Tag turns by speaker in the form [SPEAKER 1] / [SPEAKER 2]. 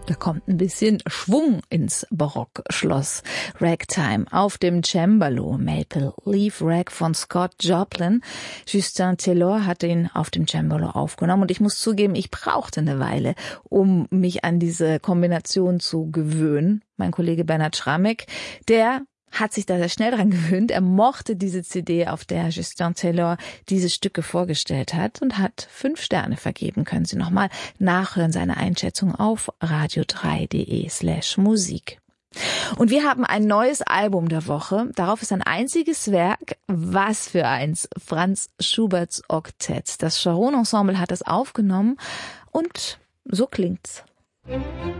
[SPEAKER 1] Da kommt ein bisschen Schwung ins Barockschloss. Ragtime auf dem Cembalo, Maple Leaf Rag von Scott Joplin. Justin Taylor hat ihn auf dem Cembalo aufgenommen und ich muss zugeben, ich brauchte eine Weile, um mich an diese Kombination zu gewöhnen. Mein Kollege Bernhard Schramek, der hat sich da sehr schnell dran gewöhnt. Er mochte diese CD, auf der Justin Taylor diese Stücke vorgestellt hat und hat 5 Sterne vergeben. Können Sie nochmal nachhören, seine Einschätzung auf radio3.de/Musik. Und wir haben ein neues Album der Woche. Darauf ist ein einziges Werk. Was für eins? Franz Schuberts Oktett. Das Charon Ensemble hat es aufgenommen und so klingt's.